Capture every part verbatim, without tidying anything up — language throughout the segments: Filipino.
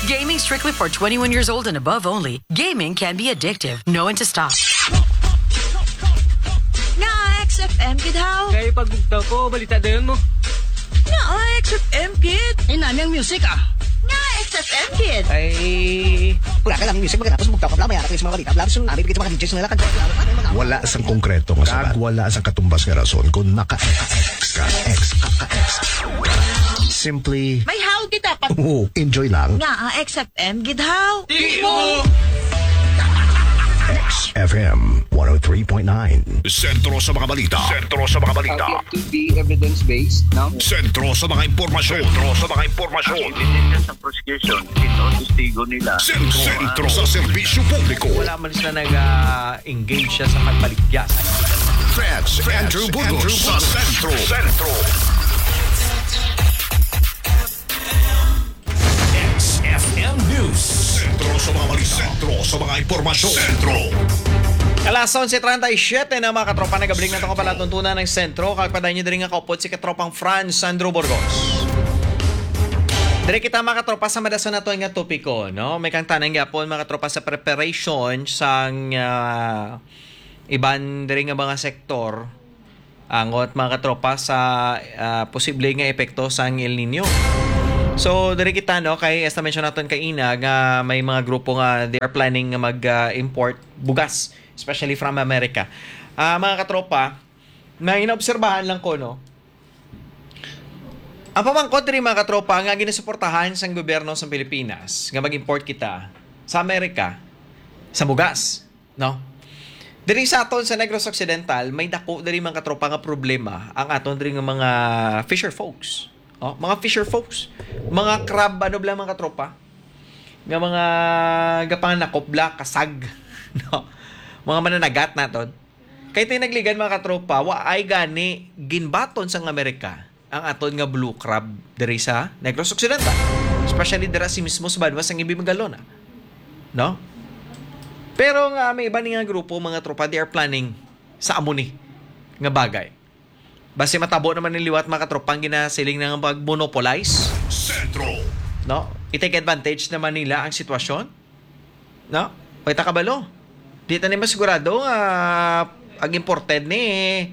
Gaming strictly for twenty-one years old and above only. Gaming can be addictive. Know when to stop. Nga, X F M, kid how? Kaya pagbugtaw ko, balita din mo. Nga, X F M, kid. Eh, nami ang music ah. Nga, X F M, kid. Ay... Wala ka lang music, magkatapos mugtaw ka, blamaya ka sa mga balita, blam, sun, abi, bigit sa mga D Js nila, kanta, Wala sang konkreto nga sabat. Wala sang katumbas nga rason kung naka-X ka, X, X. Simply, May how kita pat. oh, enjoy lang. Nga, X F M, kid how? X F M one oh three point nine. Sentro sa mga balita. Sentro sa mga balita. Uh, to be evidence-based, no? Sentro sa mga impormasyon. Sentro sa mga impormasyon. Ebidensya sa prosecution, ito ang testigo nila. Sentro, Sentro sa serbisyo publiko. Wala man sila nag-engage siya sa pagbaligya. Feds, Andrew Burgos sa Sentro. Sentro. X F M News. Sentro sa mga balita. Sentro sa mga impormasyon. Sentro. Alas eleven thirty-seven na mga katropa nagabling na ito ko pala tuntunan ng sentro. Kagpaday nyo din nga kaupot si katropang Franz Sandro Burgos. Dari kita mga katropa sa madason na ito nga topiko, no? May kang tanang yapon mga katropa sa preparation sa uh, iban dari nga mga sektor angot mga katropa sa uh, posible nga epekto sa El Nino. So, dari kita, no, kay esta mention natin kay Ina, nga may mga grupo nga they are planning nga mag-import uh, bugas, especially from America. Uh, mga katropa, may inaobserbahan lang ko, no, ang pamangkot rin mga katropa nga ginasuportahan sa gobyerno sa Pilipinas nga mag-import kita sa Amerika sa bugas, no? Diri sa aton sa Negros Occidental, may dako diri mga katropa nga problema ang aton diri nga mga fisher folks. Oh, mga fisher folks, mga crab ano bla mga katropa, nga mga gapang nakopla kasag, no, mga mananagat naton. Kay tay nagligan mga katropa, wa ay gani ginbaton sang Amerika ang aton nga blue crab diri sa Negros Occidental, especially dira si mismo sa Banwas ang Ibimagalona, no. Pero nga may iba ni nga grupo mga tropa, they are planning sa amuni nga bagay. Base matabo naman ng liwat mga katropang ginasiling ng pag-monopolize. Sentro. No? I-take advantage naman nila ang sitwasyon. No? Pwede kabalo. Di tayo masigurado nga uh, ang imported ni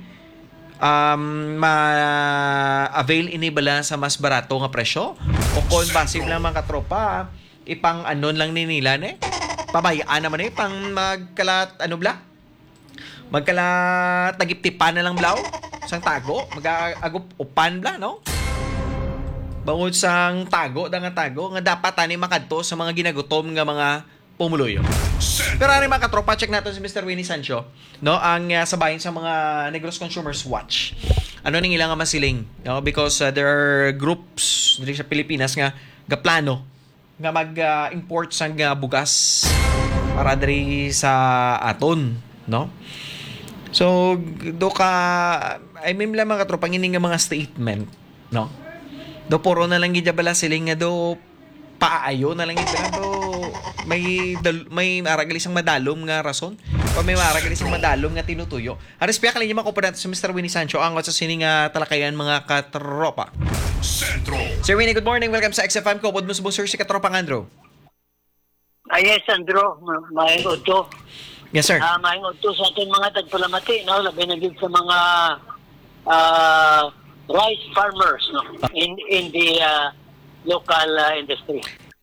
um, ma-avail inibala sa mas barato nga presyo. O kung base lang mga katropa, ipang anon lang ni nila ni. Pabayaan naman eh, pang magkalat, ano bla? Magkalat, tagip-tipan na lang blaw. Sang tago, mag-agup upan bla, no? Bangod sang tago, da nga tago, nga dapat tani makadto sa mga ginagutom nga mga pumuluyo. Pero ano mga katropa, check natin si Mister Winnie Sancho, no? Ang uh, sabayin sa mga Negros Consumers Watch. Ano ning ilang nga masiling, no? Because uh, there are groups diri sa Pilipinas nga gaplano nga mag-import uh, sang uh, bugas para diri sa aton, no? So, do ka, I mean lang mga katropang ini nga mga statement, no? Do puro na lang gidya bala siling nga do paayo na lang gidya do may dal, may maragali sang madalom nga rason o may maragali sang madalom nga tinutuyo. Ares piya kalinya makupa natin si Mister Winnie Sancho angot sa sining nga talakayan mga katropa. Sentro. Sir Winnie, good morning. Welcome sa X F M ko. Bod mo subong sir si katropang Andrew. Ay, yes, Sandro. Mahingo to. Yes, sir. Uh, mahingo to sa ating mga tagpalamati, no? Labi na din sa mga uh, rice farmers, no? In, in the uh, local uh, industry.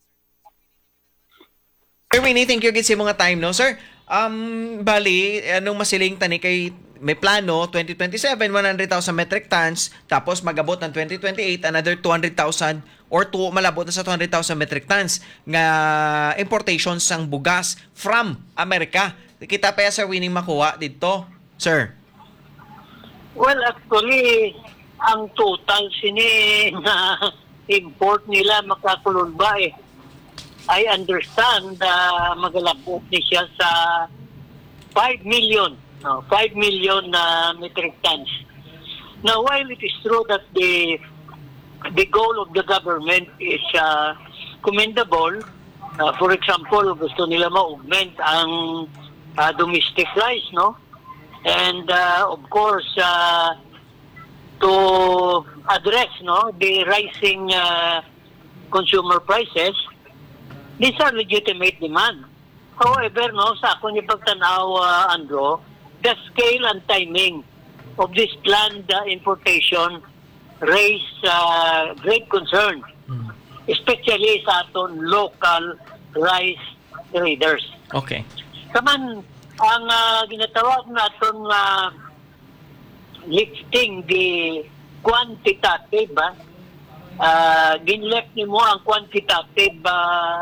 Sir Winnie, thank you again sa mga time, no? Sir, um, bali, anong masiling tani kay may plano, twenty twenty-seven, one hundred thousand metric tons, tapos magabot ng twenty twenty-eight, another two hundred thousand or two, malabot na sa two hundred thousand metric tons nga importations sang bugas from Amerika. Kita pa ya, Sir Winnie, makuha dito, sir? Well, actually, ang total sini na import nila makakulon ba eh. I understand uh, magalabot ni siya sa five million. No, five million na uh, metric tons. Now, while it is true that the the goal of the government is uh, commendable, uh, for example, gusto nila ma-augment ang uh, domestic rice, no? And uh, of course, uh, to address no the rising uh, consumer prices, These are legitimate demand. However, no, sa ako ni pagtanaw, uh, Andro, the scale and timing of this planned uh, importation raise uh, great concern, especially sa aton local rice traders. Okay. Kaman, ang uh, ginatawag natin uh, lifting the quantitative, uh, uh, ginleft ni mo ang quantitative uh,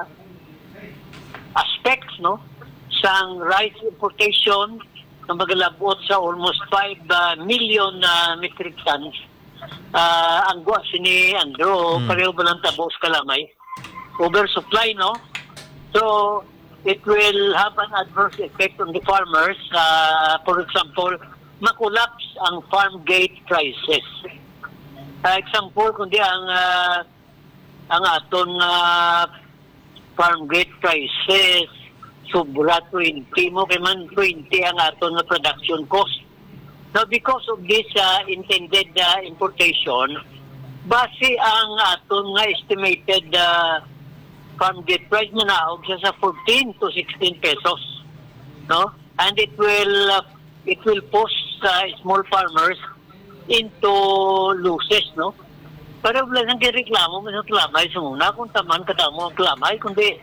aspects, no? Sang rice importation na magalabot sa almost five uh, million uh, metric tons. Uh, ang guwa sini Andro, Hmm. pareho ba lang tabos kalamay? Oversupply, no? So, it will have an adverse effect on the farmers. Uh, for example, makulaps ang farm gate prices. Uh, example, kundi ang uh, ang aton uh, farm gate prices sobra twenty mo kay man twenty ang aton na production cost. Now, because of this uh, intended uh, importation, base ang aton nga estimated uh, farm gate price manaog siya sa fourteen to sixteen pesos, no? And it will uh, it will push uh, small farmers into losses, no? Pero wala nang gireklamo mo sa klamay sa muna kung taman katamo ang klamay kundi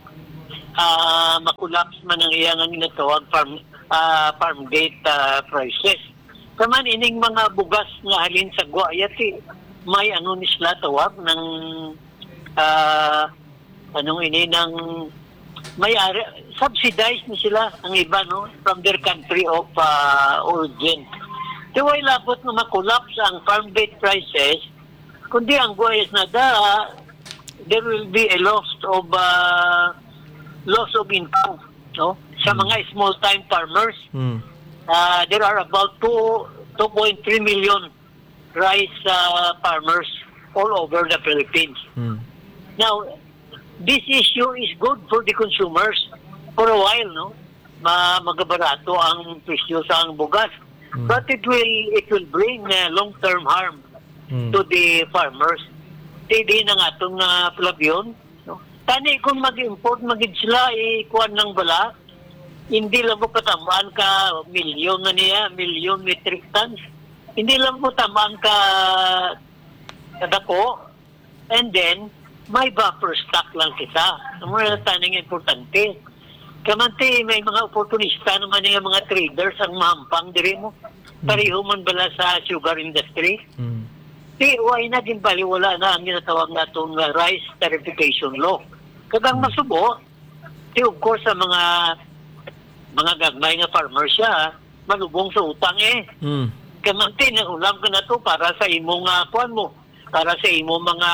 uh, makulaps man ang iyang ang ginatawag farm uh, farm gate uh, prices. Kaman ining mga bugas nga halin sa guayati may ano ni sila tawag ng uh, anong ini ng may ari, subsidized ni sila ang iba, no, from their country of uh, origin. So, ay labot na makulaps ang farm gate prices, kundi ang guayas na da, there will be a loss of uh, loss of income, no, sa mga small time farmers. Hmm. Uh, there are about two point three million rice uh, farmers all over the Philippines. Hmm. Now, this issue is good for the consumers for a while, no? Ma magabarato ang presyo sa ang bugas. Hmm. But it will it will bring uh, long-term harm Hmm. to the farmers. Hindi na nga itong uh, Flavion. No? Tani kung mag-import, magid sila, ikuan ng bala, hindi lang mo katamaan ka milyon na niya, milyon metric tons. Hindi lang mo tamaan ka kadako. And then, may buffer stock lang kita. Ang mga taning importante. Kamanti, may mga oportunista naman yung mga traders ang mahampang diri mo. Pareho man bala sa sugar industry. Hmm. Di, why na din baliwala na ang ginatawag na itong uh, rice tarification law. Kagang masubo, di of course sa mga mga gagmay nga farmer siya, malubong sa utang eh. Hmm. Kamanti, ulam ka na to para sa imong uh, kuan mo, para sa imong mga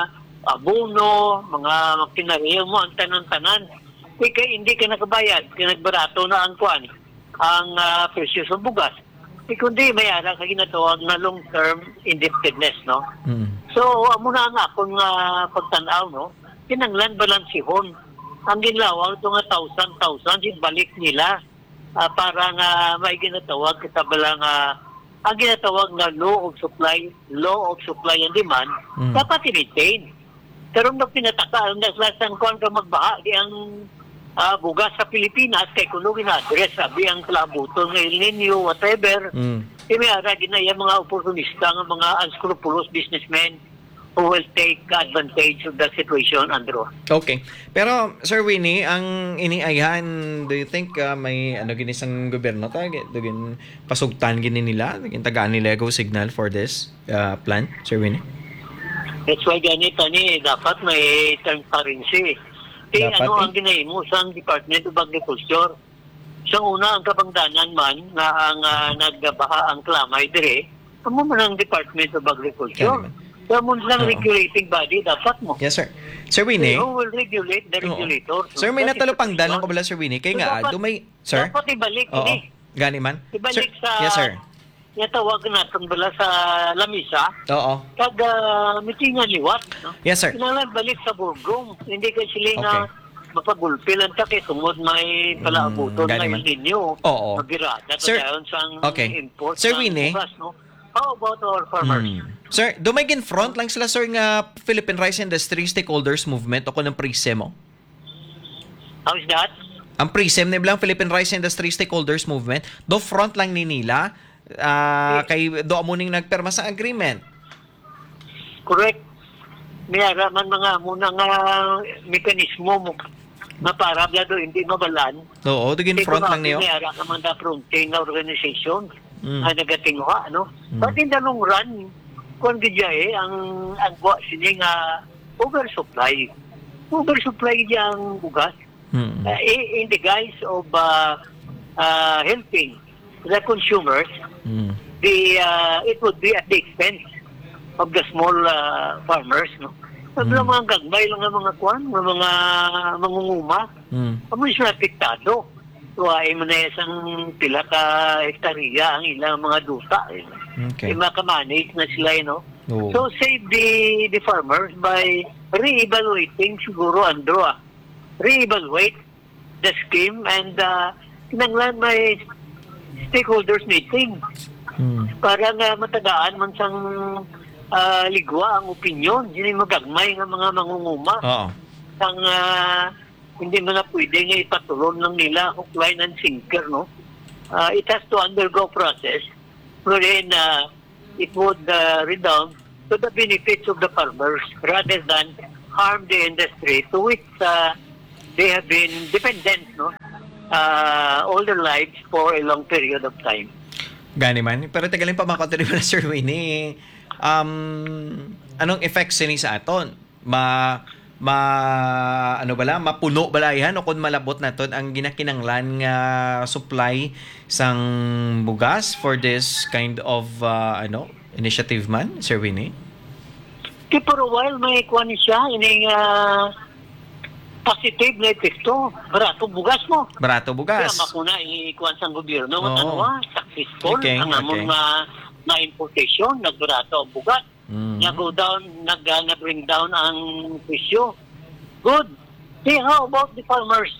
abono, mga makinariyo mo, ang tanan-tanan. Kaya hindi ka nakabayad, kinagbarato na ang kuan, ang uh, presyo sa bugas. E kundi may ara ka ginatawag na long-term indebtedness, no? Hmm. So, amo na nga akong uh, pagtanaw, no? Kinanglan balansihon. Ang ginlawang ito nga thousand-thousand, balik nila uh, para nga may ginatawag katabala nga ang ginatawag na law of supply, law of supply and demand, Hmm. dapat i-retain. Pero nung pinataka, ang naslasang kuhan ka magbaha, di ang uh, bugas sa Pilipinas, kay kuno gina-address, sabi ang kalabuton ng El Nino, whatever, Hmm. eh, may ara din na yung mga oportunista, ng mga unscrupulous businessmen who will take advantage of the situation, Andrew. Okay. Pero, Sir Winnie, ang iniayan, do you think uh, may ano ginisang gobyerno ta? Dugin pasugtan gini nila? Dugin tagaan nila go signal for this uh, plan, Sir Winnie? That's why ganito ni, dapat may transparency. Eh, Dapat ano eh. ang ginahimo sa Department of Agriculture? Sa una, ang kabangdanan man na ang uh, nagbaha ang klamay dire, amo man ang Department of Agriculture. Kaya naman. Kaya mo lang Oo. regulating body, dapat mo. Yes, sir. Sir Winnie? Who will regulate the Oo. regulators? Sir, may That is natalupang the dalang ko question. bala, Sir Winnie. Kaya So, nga, dapat- dumay... Sir? Dapat ibalik Oo. ini. Gani man? Ibalik Sir? sa... Yes, sir. Yatawag natin bala sa lamisa, Oo. kag uh, mitingan liwat. No? Yes, sir. Kailangan balik sa burgong. Hindi ka sila nga Okay. mapagulpil ang takit tungod may palaabuton Mm, na gani man. ninyo. Oo. Magirada Sir- tayo sa Okay. import Sir ng Winnie? bugas, no? How about our farmers? Hmm. Sir, dumay gin front lang sila, sir, nga Philippine Rice Industry Stakeholders Movement o ko ng Prisemo? How is that? Ang P R I S M na bilang Philippine Rice Industry Stakeholders Movement, do front lang ni nila, ah, kay do amuning nagperma sa agreement. Correct. May araman mga muna nga mekanismo mo na para blado hindi mabalan. Oo, dugin front lang niyo. May ara ka mga fronting organization Mm. ang nagatingwa, ano? But in the long run, kung gidya eh, ang agwa sini nga oversupply. Oversupply diyang bugas. Mm. Uh, in the guise of uh, uh, helping the consumers, Mm. the uh, it would be at the expense of the small uh, farmers, no? Sabi lang mga gagmay lang ang mga kwan, mga mga mangunguma, Mm. kamo siya apektado. So ay mo na isang pila ka hektarya ang ilang mga duta. Eh. Okay. Yung makamanage na sila, you know? Oo. So save the the farmers by re-evaluating siguro, Andro, ah. Re-evaluate the scheme and uh, kinanglan may stakeholders meeting Mm. para nga matagaan man sang uh, ligwa ang opinyon. Hindi magagmay nga mga mangunguma. Oo. Sang uh, hindi mo na pwede nga ipatulon lang nila hook, line, and sinker, no? Uh, it has to undergo process wherein uh, it would uh, redound to the benefits of the farmers rather than harm the industry to which uh, they have been dependent, no? Uh, all their lives for a long period of time. Gani man. Pero tagalin pa mga konti na Sir Winnie. Um, anong effects ini sa aton? Ma ma ano bala mapuno balayan o kun malabot naton ang ginakinanglan nga supply sang bugas for this kind of uh, ano initiative man, Sir Winnie? Kaya for a while may kuwan siya ining uh, positive na epekto. Barato bugas mo. Barato Kaya bugas. makuna ikuan sa gobyerno Oo. ano ah, successful Okay, ang among okay. na na importation nagbarato ang bugat. Mm. Nga go down, nag, uh, nag-bring down ang presyo. Good. See, how about the farmers?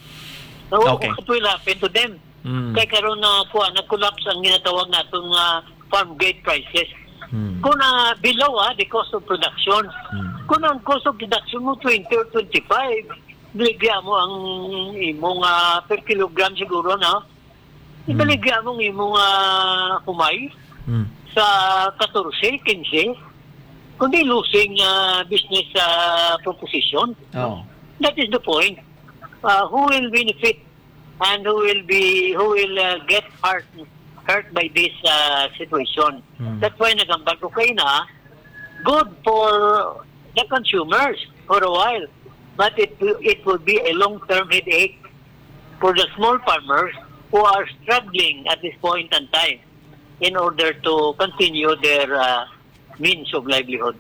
So, Okay. what will happen to them? Mm. Kaya karoon na kuha, nag-collapse ang ginatawag natin nga farm gate prices. Mm. Kung na below ah, the cost of production, Mm. kung ang cost of production mo twenty or twenty-five, biligyan mo ang imong uh, per kilogram siguro na, ibaligyan mo ang imong uh, kumay Mm. sa fourteen, fifteen, kundi losing uh, business uh, proposition. Oh. That is the point. Uh, who will benefit and who will be who will uh, get hurt hurt by this uh, situation. Hmm. That's why nagambag ko kayo na good for the consumers for a while, but it will- it will be a long-term headache for the small farmers who are struggling at this point in time in order to continue their uh, means of livelihood.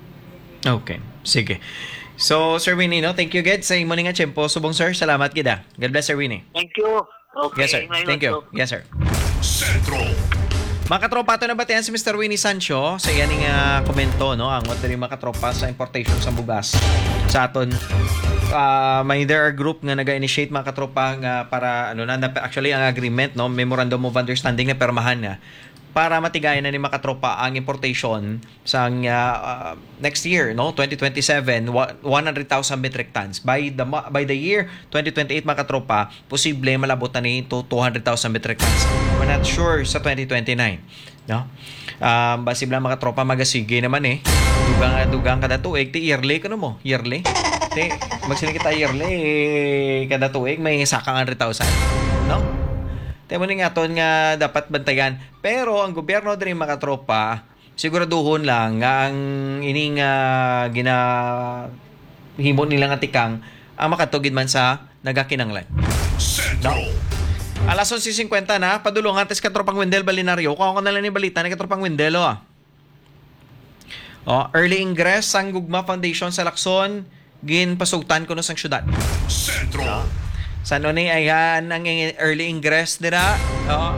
Okay. Sige. So, Sir Winnie, no? Thank you, Ged. Sa imo nga tiyempo. Subong, sir. Salamat, Gida. God bless, Sir Winnie. Thank you. Okay, Yes, sir. may Thank you. maso. Yes, sir. Sentro. Mga katropa, ito na batihan si Mister Winnie Sancho sa iyaning uh, komento, no? Ang what rin mga katropa sa importation sa bugas sa aton. Uh, may there are group nga naga-initiate mga katropa nga para ano na na- actually ang agreement, no, memorandum of understanding na permahan na para matigayan na ni mga katropa ang importation sa uh, uh, next year, no, twenty twenty-seven, one hundred thousand metric tons. By the ma- by the year twenty twenty-eight mga katropa, posible malabot na ni to two hundred thousand metric tons. We're not sure sa twenty twenty-nine, no. Um, basi blang mga tropa magasige naman eh. Dugang dugang kada tuig ti yearly kano mo, yearly. Ti magsiling kita yearly eh, kada tuig may sakang one hundred thousand, no? Temo ni nga ton nga dapat bantayan. Pero ang gobyerno din mga tropa, siguraduhon lang nga ang ining uh, gina himo nila nga tikang ang makatugid man sa nagakinanglan. Sentro. Alas eleven fifty na, padulungan tes katropang Wendel Balinario. Kung ako na lang ni balita ni katropang Wendel, oh. Oh, early ingress sang Gugma Foundation sa Lacson, gin pasutan ko no sang syudad. Sentro. Sa ano ni ayan ang early ingress dira. Oh.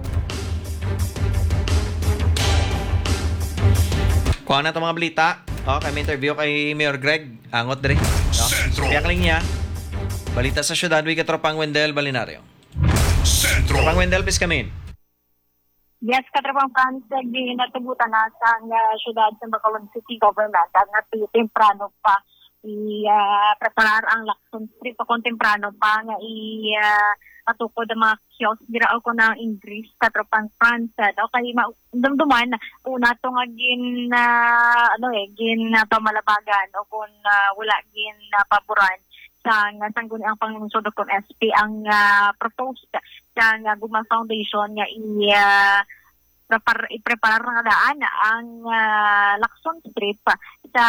Kuha na itong mga balita. Oh, kami interview kay Mayor Greg. Angot diri. Oh. Sentro. Piyak lang niya. Balita sa syudad, wi katropang Wendel Balinario. Sentro. Katropang Wendel, please come in. Yes, katrapang Francis, di natubutan na sa uh, syudad sa Bacolod City Government at nga temprano pa i-preparar ang Lacson Street o kontemprano pa nga i uh, patukod ang mga kiosk dira ko ng Ingris sa tropang France daw kay dumduman una to nga gin uh, ano eh gin uh, pamalabagan o kung uh, wala gin uh, paboran sa nga sangguni ang Pangulong Doktor S P ang uh, proposed sa nga Gugma Foundation nga i uh, prepar i-prepare nga daan ang uh, Lacson Street pa sa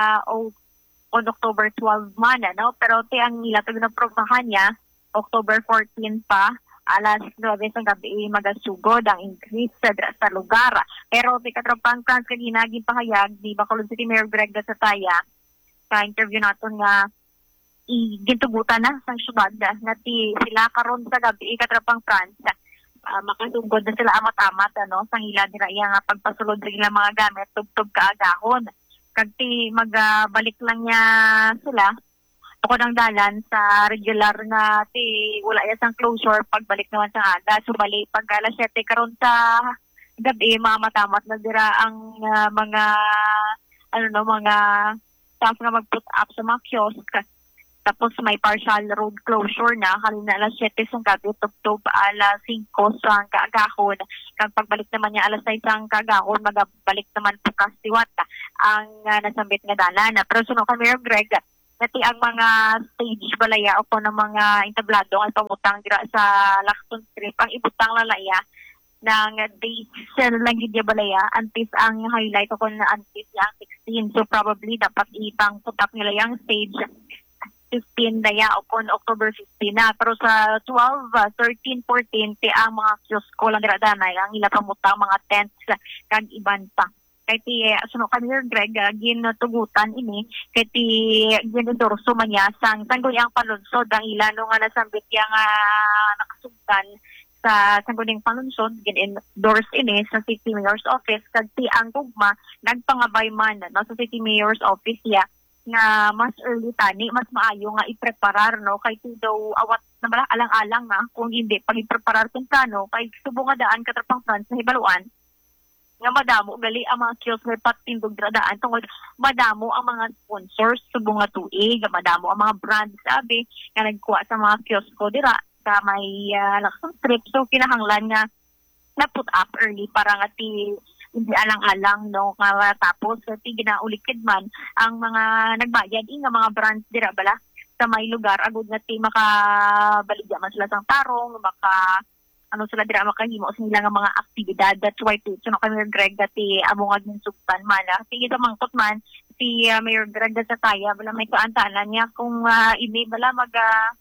o, on October twelve man no pero ti ang nila to ginaprobahan niya October fourteen pa alas nuwebe sa gabi magasugod ang increase sa, sa lugar pero ti katropang kan kanina gipahayag di Bacolod City Mayor Greg Gasataya sa interview naton nga igintugutan na sa syudad nga ti sila karon sa gabi katropang France uh, makasugod na sila amat-amat ano sang ila dira iya nga pagpasulod sa ilang mga gamit tubtob kaagahon kag ti magbalik lang niya sila ako ng dalan sa regular nga ti wala ya sang closure pagbalik naman sa aga so bali pag alas siyete karon sa gabi mamatamat na dira ang uh, mga ano no mga staff nga mag-put up sa mga kiosk tapos may partial road closure na kanina alas siyete sa gabi tugtog alas singko sa kaagahon kag pagbalik naman niya alas sais ang kaagahon magabalik naman bukas tiwat ang uh, nasambit nga dalan pero suno kami Mayor Greg Nati ang mga stage balaya o ng mga entablado ang pamutang dira sa Lacson Street ang ibutang lalaya ng dates lang gid balaya antes ang highlight ko na antes yang sixteen so probably dapat ibang putak nila yung stage fifteen daya o kon October fifteen na pero sa twelve, thirteen, fourteen ti ang mga kiosko lang dira danay ang ila pamutang mga tents kag iban pa kay ti uh, suno kami Greg uh, ginatugutan ini kay ti ginendorso man niya sang sangguni ang palunsod ang ilano nga nasambit yang uh, nakasugdan sa sangguning palunsod gin-endorse ini sa City Mayor's Office kag ti ang gugma nagpangabay man no sa City Mayor's Office ya nga mas early tani mas maayo nga i-preparar no kay ti daw awat na bala alang-alang na kung hindi pag i-preparar kung plano kay subo nga daan katrapang France sa hibaluan nga madamo gali ang mga kiosk may patindog dradaan tungod madamo ang mga sponsors subong nga tuig madamo ang mga brands sabi nga nagkuha sa mga kiosk ko dira sa may uh, Lacson Street so kinahanglan nga na put up early para nga ti hindi alang-alang no nga tapos ti ginaulikid man ang mga nagbayad nga mga brands dira bala sa may lugar agud nga ti makabaligya man sila sang tarong maka ano sila dira makahimo sa nila nga mga aktibidad that's why too so no kami Greg dati amo nga ginsugtan man ah sige ta mangkot man si uh, Mayor Greg sa taya bala may kaantanan niya kung uh, ini bala mag uh,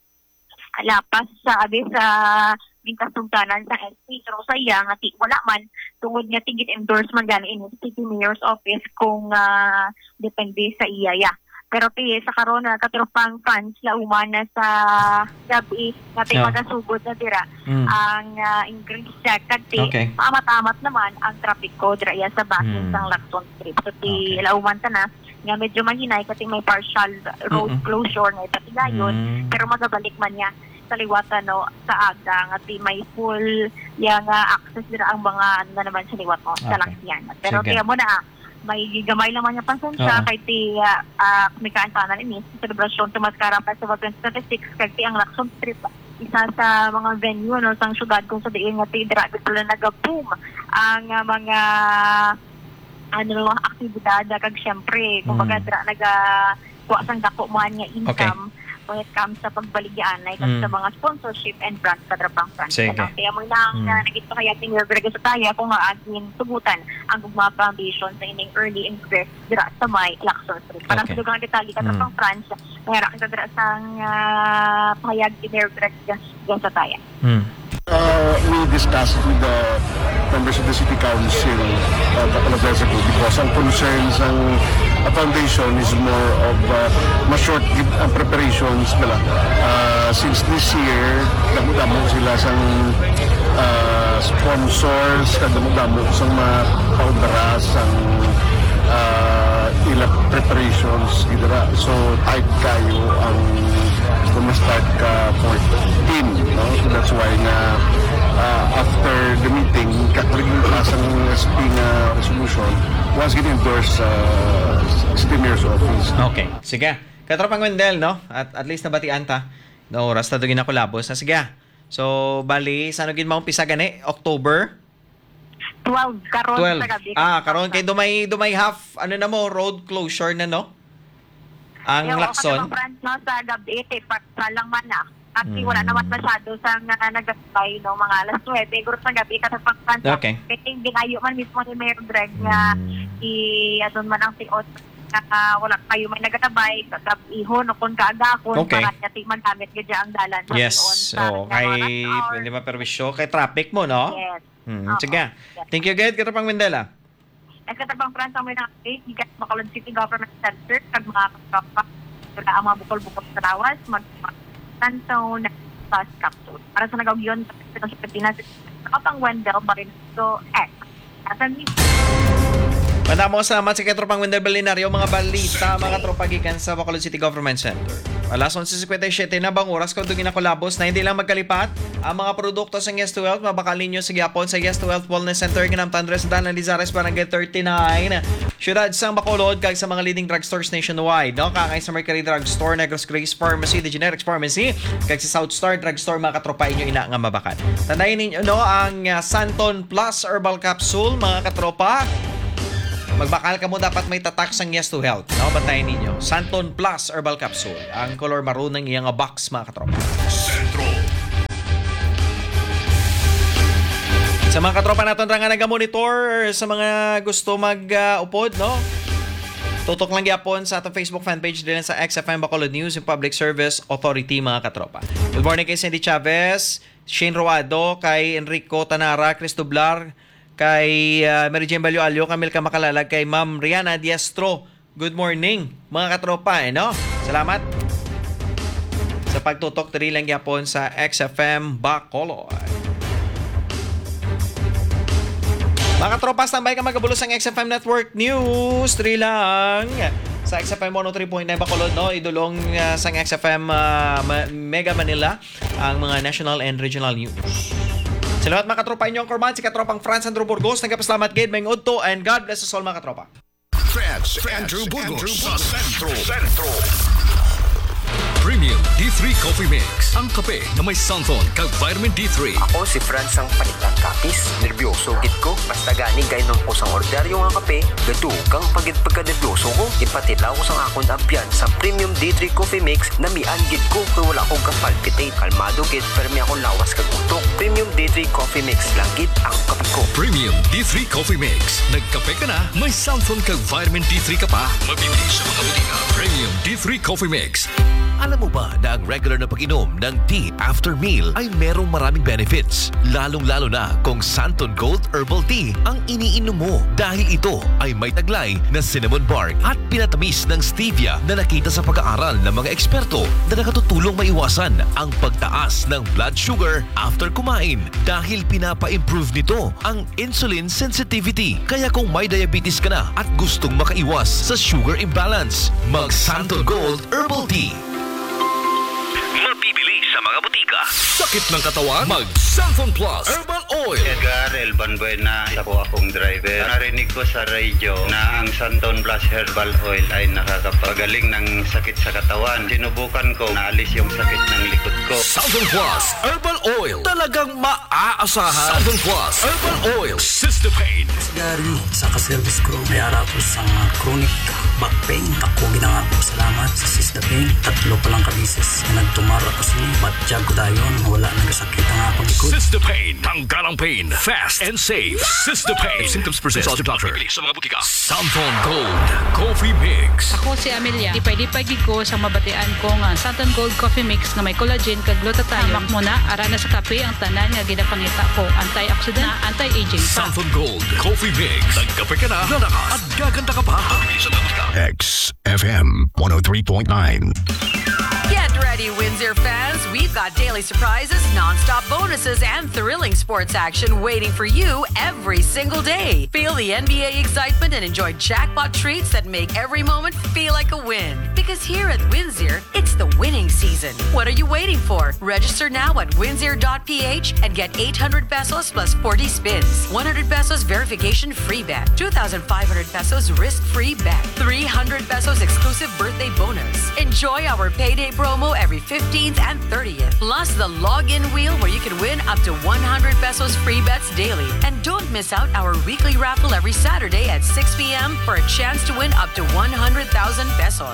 lapas sa abi sa bingkasugtanan sa S P pero sa iya nga ti wala man tungod nga tigit endorsement gani in City Mayor's Office kung uh, depende sa iya ya pero ti sa karon na katropang fans la umana sa gabi nga ti Yeah. magasugod na dira Mm. ang uh, increase sa kati Okay. maamat-amat naman ang traffic ko dira iya sa bakin Mm. sang Lacson Street so ti Okay. lauman ta na nga medyo mahinay kasi may partial road Mm-mm. closure na ipatigayon Mm. pero magabalik man niya sa liwatan no sa aga nga ti may full yang uh, access dira ang mga ano na naman sa liwat mo sa Okay. Laksyan pero Sige. tiya mo na may gamay naman niya pansensya Oo. kay ti uh, uh, may kaantanan ini sa celebration sa Mascara Festival twenty twenty-six kay ti ang Lacson Street isa sa mga venue no sang syudad kung sa diin nga ti dira pala nagaboom ang uh, mga ano mga aktibidad kag syempre kumbaga Mm. dira naga kuha sang dako man nga income when it comes sa pagbaligyan ay Mm. sa mga sponsorship and brands sa Trapang France. Sige. Ano, kaya mo lang Mm. na nagito kaya tingin Greg sa taya kung nga agin tugutan ang Gugma Foundation sa ining early invest dira sa may Lacson Street. Para Okay. sa dugang detalye ka Mm. Trapang France, mayroon ka dira sang uh, pahayag ni Mayor Greg sa taya. Mm. Uh, we discussed with the members of the City Council uh, a couple of days ago because ang concerns ng uh, foundation is more of uh, ma-short uh, preparations nila. Uh, since this year, damo-damo sila sang uh, sponsors, damo-damo sang mga paudaras, ang uh, ila preparations, idara. So, tight kayo ang start ka fourteen, no? So that's why nga uh, after the meeting kakuligin class ang S P nga resolution was getting endorsed sa uh, City Mayor's Office. Okay, sige. Katropang Wendel, no? At at least nabatian ta. No, oras na dugin ako labos. Na sige. So, bali, sa ano gin maumpisa gani? October? twelve karon twelve. sa gabi. Ah, karon kay dumay dumay half ano na mo road closure na no? Ang Yung Lacson. Yung branch no sa gabi, eh, pa lang man na. Actually, wala Hmm. naman masyado sa nga nag-apply no, mga alas nuwebe. Siguro sa gabi, katapang kanta. Okay. Kaya hindi kayo man mismo ni Mayor Greg nga Hmm. i-adon man ang tiot na wala kayo may nagatabay, ihon o kung kaagakon, Okay. para natin magamit gadya ang dalan sa Yes. tiyon. Sa Oh, mga kay rush hour. hindi maperwisyo kay traffic mo, no? Yes. Hmm, Oo. sige. Thank you, Ged. Katropang Wendel, ah. At katabang Franz ang may nakakait, higat Bacolod City Government Center, kag mga katropa, wala ang mga bukol-bukol sa lawas, mag-tanto na bus capsule. Para sa nagaw yun, sa Pilipinas, kapang Wendell, Barinto, X. Asan ni Manda mo salamat sa Katropang Wendel Balinario, mga balita, mga tropa gikan sa Bacolod City Government Center. Alas eleven fifty-seven na bang oras kung dugin ako labos na hindi lang magkalipat ang mga produkto sa Yes to Health, mabakalin nyo sa Gyapon sa Yes to Health Wellness Center, Ginam Tandres, Danan Lizares, Barangay thirty-nine. Syudad sang Bacolod, kag sa mga leading drugstores nationwide, no? Kakay sa Mercury Drugstore, Negros Grace Pharmacy, The Generics Pharmacy, kag sa South Star Drugstore, mga katropa inyo ina nga mabakan. Tanayin ninyo, no, ang uh, Santon Plus Herbal Capsule, mga katropa. Magbakal ka mo, dapat may tatak sang Yes to Health. No, bantayan ninyo. Santon Plus Herbal Capsule. Ang color maroon ng iyang box, mga katropa. Sentro. Sa mga katropa natin nga naga-monitor, sa mga gusto mag-upod, no? Tutok lang yapon sa atong Facebook fanpage din sa X F M Bacolod News and Public Service Authority, mga katropa. Good morning kay Cindy Chavez, Shane Roado, kay Enrico Tanara, Cristo Blar, kay uh, Mary Jane Balyo-Alyo, Camille Kamakalag, kay Ma'am Rihanna Diastro. Good morning, mga katropa, eh, no? Salamat sa pagtutok diri lang yapon sa X F M Bacolod. Mga katropa, standby ka magabulos ang X F M Network News. Diri lang sa X F M one oh three point nine Bacolod, no? Idulong uh, sa X F M uh, Mega Manila ang mga national and regional news. Salamat mga katropa inyong korman, si katropang Franz Andrew Burgos. Nagkapasalamat gid, may udto, and God bless us all, mga katropa. Franz Andrew Burgos sa Sentro. Sentro. Premium D three Coffee Mix. Ang kape na may Santon kag vitamin D three. Ako si Franz ang panilang kapis. Nervyoso gid ko. Basta gani gainom ko sang orderyo nga kape. Gadukang pagid pagka-nervyoso ko. Ipatilaw ko sang akong ambiyan sa Premium D three Coffee Mix na mian gid ko kay wala akong kapalpitate. Kalmado gid permi akong lawas kag utok. Premium D three Coffee Mix lang gid ang kape ko. Premium D three Coffee Mix. Nagkape ka na, may Santon kag vitamin D three ka pa. Mabibili sa mga butika. Premium D three Coffee Mix. Alam mo ba na ang regular na pag-inom ng tea after meal ay merong maraming benefits? Lalong-lalo na kung Santon Gold Herbal Tea ang iniinom mo dahil ito ay may taglay na cinnamon bark at pinatamis ng stevia na nakita sa pag-aaral ng mga eksperto na nakatutulong maiwasan ang pagtaas ng blood sugar after kumain dahil pinapa-improve nito ang insulin sensitivity. Kaya kung may diabetes ka na at gustong makaiwas sa sugar imbalance, mag Santon Gold Herbal Tea. Mabibili sa mga butika. Sakit ng katawan? Mag Santon Plus Herbal Oil. Edgar Elban Buena, isa po akong driver. Narinig ko sa radyo na ang Santon Plus Herbal Oil ay nakakapagaling ng sakit sa katawan. Sinubukan ko, naalis yung sakit ng likod ko. Santon Plus Herbal Oil. Talagang maaasahan. Santon Plus Herbal Oil. Sister Pain. Gari sa kaservice ko, may harap ko sa chronic back pain. Ako ginangako salamat sa Sister Pain. Tatlo pa lang kabisis na nagtumara ko sa inyo. Batyag ko dayon, wala nagasakit ang akong likod. Sister Pain. Tanggalang pain. Fast and safe. Sister Pain. If symptoms persist, consult your doctor. Sa mga butika. Santon Gold Coffee Mix. Ako si Amelia. Lipay-lipay gid ko sa mabatian ko nga Santon Gold Coffee Mix na may collagen kag glutathione. Hamak mo na ara na sa kape ang tanan nga ginapangita ko. Antioxidant na anti-aging pa. Santon Gold Coffee Mix. Nagkape ka na, lalakas at gaganda ka pa. Sa mga butika. X F M one oh three point nine. Get ready, Windsor fans. We've got daily surprises, non-stop bonuses, and thrilling sports action waiting for you every single day. Feel the N B A excitement and enjoy jackpot treats that make every moment feel like a win. Because here at Windsor, it's the winning season. season. What are you waiting for? Register now at winzir dot p h and get eight hundred pesos plus forty spins, one hundred pesos verification free bet, two thousand five hundred pesos risk-free bet, three hundred pesos exclusive birthday bonus. Enjoy our payday promo every fifteenth and thirtieth. Plus the login wheel where you can win up to one hundred pesos free bets daily. And don't miss out our weekly raffle every Saturday at six p.m. for a chance to win up to one hundred thousand pesos.